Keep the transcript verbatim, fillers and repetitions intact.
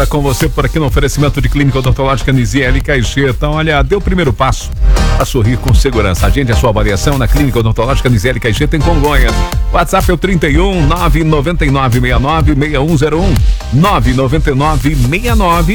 Com você por aqui no oferecimento de Clínica Odontológica Nisiele Caixê. Então, olha, dê o primeiro passo a sorrir com segurança. Agende a sua avaliação na Clínica Odontológica Nisiele Caixê em Congonhas. WhatsApp é o trinta e um, nove nove nove seis nove, seis um zero um, nove nove nove, seis nove